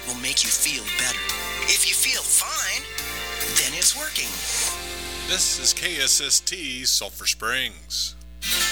will make you feel better. If you feel fine, then it's working. This is KSST Sulphur Springs.